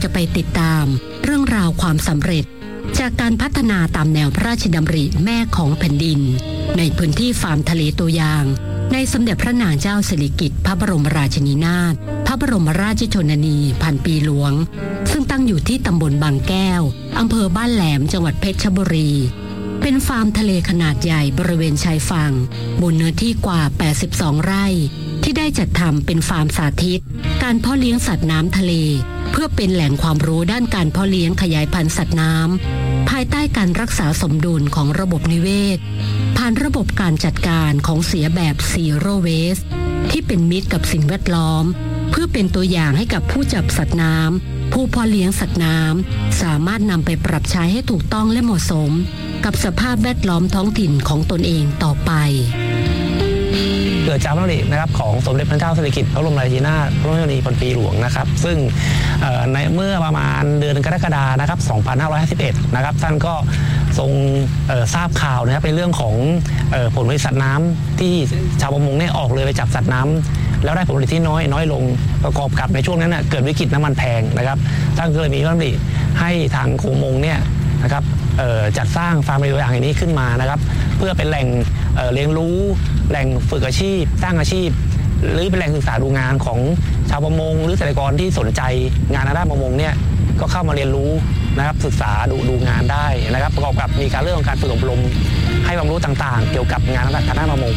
จะไปติดตามเรื่องราวความสำเร็จจากการพัฒนาตามแนวพระราชดำริแม่ของแผ่นดินในพื้นที่ฟาร์มทะเลตัวอย่างในสมเด็จพระนางเจ้าสิริกิติ์พระบรมราชินีนาถพระบรมราชชนนีพันปีหลวงซึ่งตั้งอยู่ที่ตำบลบางแก้วอำเภอบ้านแหลมจังหวัดเพชรบุรีเป็นฟาร์มทะเลขนาดใหญ่บริเวณชายฝั่งบนเนื้อที่กว่า82ไร่ที่ได้จัดทำเป็นฟาร์มสาธิตการเพาะเลี้ยงสัตว์น้ำทะเลเพื่อเป็นแหล่งความรู้ด้านการเพาะเลี้ยงขยายพันธุ์สัตว์น้ำภายใต้การรักษาสมดุลของระบบนิเวศผ่านระบบการจัดการของเสียแบบ Zero Waste ที่เป็นมิตรกับสิ่งแวดล้อมเพื่อเป็นตัวอย่างให้กับผู้จับสัตว์น้ำผู้เพาะเลี้ยงสัตว์น้ำสามารถนำไปปรับใช้ให้ถูกต้องและเหมาะสมกับสภาพแวดล้อมท้องถิ่นของตนเองต่อไปเกิดจากพระดำรินะครับของสมเด็จพระเจ้าสิริกิติ์พระบรมราชินีนาถพระบรมราชินีพันปีหลวงนะครับซึ่งในเมื่อประมาณเดือนกรกฎาคมนะครับ2551นะครับท่านก็ทรงทราบข่าวนะครับในเรื่องของผลผลิตสัตว์น้ำที่ชาวประมงเนี่ยออกเรือไปจับสัตว์น้ำแล้วได้ผลผลิตที่น้อยลงประกอบกับในช่วงนั้นเกิดวิกฤตน้ำมันแพงนะครับท่านก็เลยมีพระดำริให้ทางกรมประมงเนี่ยนะครับจัดสร้างฟาร์มตัวอย่างแห่งนี้ขึ้นมานะครับเพื่อเป็นแหล่งเลี้ยงรู้แหล่งฝึกอาชีพสร้างอาชีพหรือเป็นแหล่งศึกษาดูงานของชาวประมงหรือเกษตรกรที่สนใจงานด้านประมงเนี่ยก็เข้ามาเรียนรู้นะครับศึกษาดูงานได้นะครับประกอบกับมีการเรื่องของการฝึกอบรมให้ความรู้ต่างๆเกี่ยวกับงานด้านประมง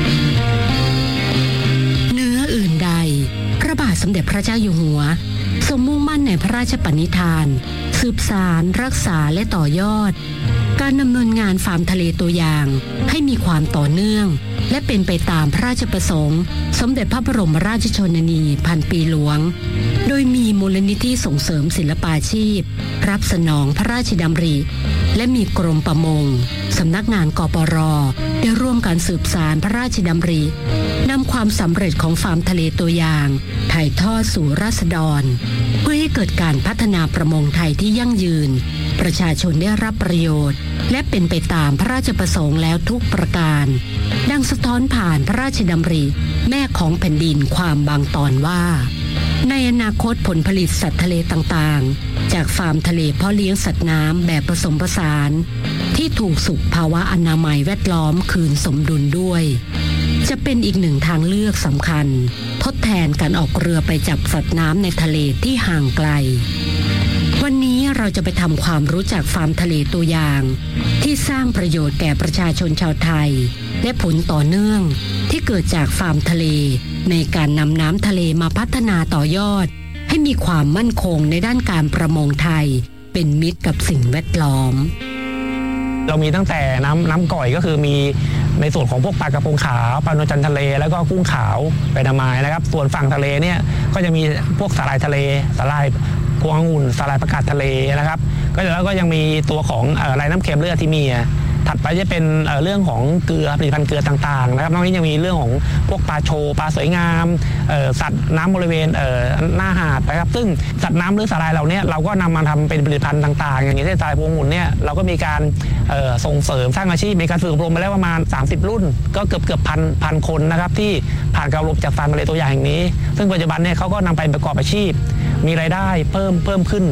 เนื้ออื่นใดพระบาทสมเด็จพระเจ้าอยู่หัวทรงมุ่งมั่นในพระราชปณิธานสืบสานรักษาและต่อยอดการดำเนินงานฟาร์มทะเลตัวอย่างให้มีความต่อเนื่องและเป็นไปตามพระราชประสงค์สมเด็จพระบรมราชชนนีพันปีหลวงโดยมีมูลนิธิส่งเสริมศิลปาชีพรับสนองพระราชดำริและมีกรมประมงสำนักงานกปร.ได้ร่วมกันสืบสานพระราชดำรินำความสำเร็จของฟาร์มทะเลตัวอย่างถ่ายทอดสู่ราษฎรเพื่อให้เกิดการพัฒนาประมงไทยที่ยั่งยืนประชาชนได้รับประโยชน์และเป็นไปตามพระราชประสงค์แล้วทุกประการดังสะท้อนผ่านพระราชดำริแม่ของแผ่นดินความบางตอนว่าในอนาคตผลผลิตสัตว์ทะเลต่างๆจากฟาร์มทะเลเพาะเลี้ยงสัตว์น้ำแบบผสมผสานที่ถูกสุขภาวะอนามัยแวดล้อมคืนสมดุลด้วยจะเป็นอีกหนึ่งทางเลือกสำคัญทดแทนการออกเรือไปจับสัตว์น้ำในทะเลที่ห่างไกลวันนี้เราจะไปทำความรู้จักฟาร์มทะเลตัวอย่างที่สร้างประโยชน์แก่ประชาชนชาวไทยและผลต่อเนื่องที่เกิดจากฟาร์มทะเลในการนำน้ำทะเลมาพัฒนาต่อยอดให้มีความมั่นคงในด้านการประมงไทยเป็นมิตรกับสิ่งแวดล้อมเรามีตั้งแต่น้ำก่อยก็คือมีในส่วนของพวกปลากระพงขาวปลานวลจันทร์ทะเลแล้วก็กุ้งขาวใบนาไม้นะครับส่วนฝั่งทะเลเนี่ยก็จะมีพวกสาหร่ายทะเลสาหร่ายพวงองุ่นสาหร่ายประกาศทะเลนะครับแล้วก็ยังมีตัวของลายน้ำเค็มเลือดที่มีถัดไปจะเป็นเรื่องของเกลือผลิตภัณฑ์เกลือต่างๆนะครับนอกจากนี้ยังมีเรื่องของพวกปลาโชปลาสวยงามสัตว์น้ำบริเวณหน้าหาดนะครับซึ่งสัตว์น้ำหรือสาหร่ายเหล่านี้เราก็นำมาทำเป็นผลิตภัณฑ์ต่างๆอย่างเช่นสาหร่ายพวงองุ่นเนี่ยเราก็มีการส่งเสริมสร้างอาชีพมีการฝึกอบรมมาแล้วประมาณ30รุ่นก็เกือบพันคนนะครับที่ผ่านการอบรมจากฟาร์มทะเลตัวอย่างแห่งนี้ซึ่งปัจจุบันเนี่ยเขาก็นำไปประกอบอาชีพมีรายได้เพิ่มขึ้น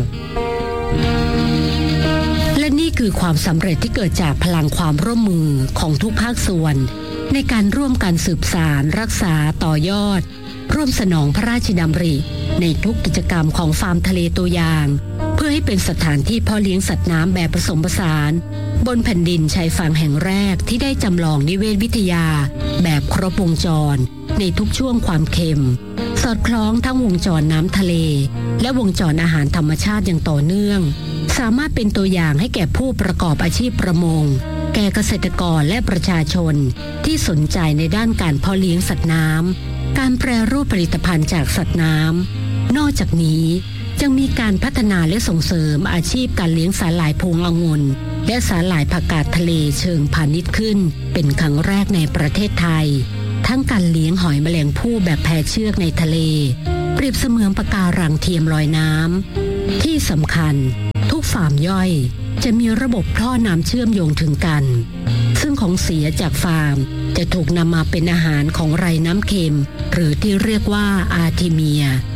และนี่คือความสำเร็จที่เกิดจากพลังความร่วมมือของทุกภาคส่วนในการร่วมกันสืบสานรักษาต่อยอดร่วมสนองพระราชดำริในทุกกิจกรรมของฟาร์มทะเลตัวอย่างเพื่อให้เป็นสถานที่เพาะเลี้ยงสัตว์น้ำแบบผสมผสานบนแผ่นดินชายฝั่งแห่งแรกที่ได้จำลองนิเวศวิทยาแบบครบวงจรในทุกช่วงความเค็มสอดคล้องทั้งวงจรน้ำทะเลและวงจรอาหารธรรมชาติอย่างต่อเนื่องสามารถเป็นตัวอย่างให้แก่ผู้ประกอบอาชีพประมงแก่เกษตรกรและประชาชนที่สนใจในด้านการเพาะเลี้ยงสัตว์น้ำการแปรรูปผลิตภัณฑ์จากสัตว์น้ำนอกจากนี้ยังมีการพัฒนาและส่งเสริมอาชีพการเลี้ยงสาหร่ายพวงองุ่นและสาหร่ายผักกาดทะเลเชิงพาณิชย์ขึ้นเป็นครั้งแรกในประเทศไทยทั้งการเลี้ยงหอยแมลงภู่แบบแพเชือกในทะเลเปรียบเสมือนปะการังเทียมลอยน้ำที่สำคัญทุกฟาร์มย่อยจะมีระบบท่อน้ำเชื่อมโยงถึงกันซึ่งของเสียจากฟาร์มจะถูกนำมาเป็นอาหารของไรน้ำเค็มหรือที่เรียกว่าอาร์ทิเมียน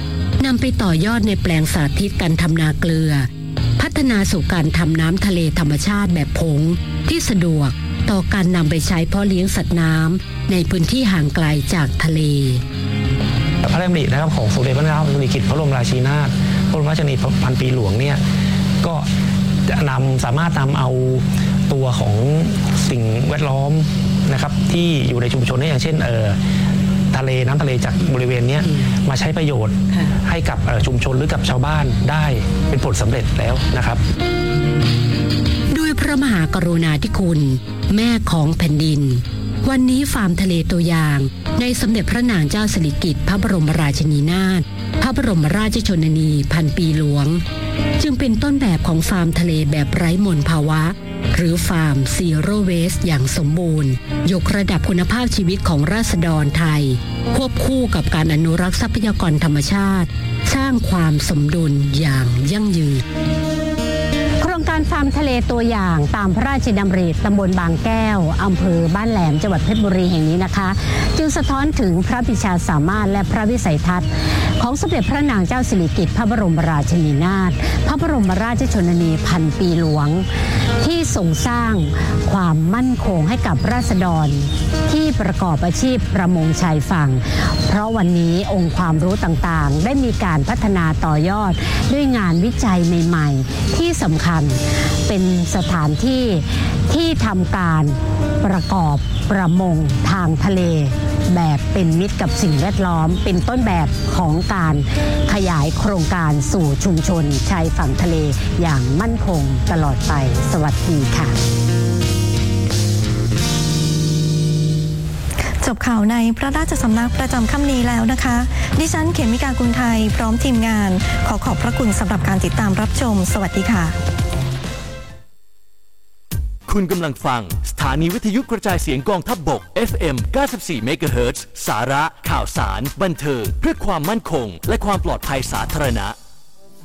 ำไปต่อยอดในแปลงสาธิตการทำนาเกลือพัฒนาสู่การทำน้ำทะเลธรรมชาติแบบผงที่สะดวกต่อการนำไปใช้เพาะเลี้ยงสัตว์น้ำในพื้นที่ห่างไกลจากทะเลพระราชดำรินะครับของสมเด็จพระนางเจ้าสิริกิติ์พระบรมราชินีนาถพระบรมราชินีพันปีหลวงเนี่ยก็จะสามารถนำเอาตัวของสิ่งแวดล้อมนะครับที่อยู่ในชุมชนนี่อย่างเช่นทะเลน้ำทะเลจากบริเวณนี้มาใช้ประโยชน์ให้กับชุมชนหรือกับชาวบ้านได้เป็นผลสำเร็จแล้วนะครับด้วยพระมหากรุณาธิคุณแม่ของแผ่นดินวันนี้ฟาร์มทะเลตัวอย่างในสมเด็จพระนางเจ้าสิริกิติ์พระบรมราชินีนาถพระบรมราชชนนีพันปีหลวงจึงเป็นต้นแบบของฟาร์มทะเลแบบไร้มลภาวะหรือฟาร์มซีโร่เวสต์อย่างสมบูรณ์ยกระดับคุณภาพชีวิตของราษฎรไทยควบคู่กับการอนุรักษ์ทรัพยากรธรรมชาติสร้างความสมดุลอย่างยั่งยืนโครงการฟาร์มทะเลตัวอย่างตามพระราชดำริตำบลบางแก้วอำเภอบ้านแหลมจังหวัดเพชรบุรีแห่งนี้นะคะจึงสะท้อนถึงพระปรีชาสามารถและพระวิสัยทัศน์ของสมเด็จพระนางเจ้าสิริกิติ์พระบรมราชินีนาถพระบรมราชชนนีพันปีหลวงที่ทรงสร้างความมั่นคงให้กับราษฎรที่ประกอบอาชีพประมงชายฝั่งเพราะวันนี้องค์ความรู้ต่างๆได้มีการพัฒนาต่อยอดด้วยงานวิจัยใหม่ๆที่สำคัญเป็นสถานที่ที่ทำการประกอบประมงทางทะเลแบบเป็นมิตรกับสิ่งแวดล้อมเป็นต้นแบบของการขยายโครงการสู่ชุมชนชายฝั่งทะเลอย่างมั่นคงตลอดไปสวัสดีค่ะจบข่าวในพระราชสำนักประจำค่ำนี้แล้วนะคะดิฉันเขมิกากุลไทยพร้อมทีมงานขอขอบพระคุณสำหรับการติดตามรับชมสวัสดีค่ะคุณกำลังฟังสถานีวิทยุกระจายเสียงกองทัพบก FM 94 MHz สาระข่าวสารบันเทิงเพื่อความมั่นคงและความปลอดภัยสาธารณะ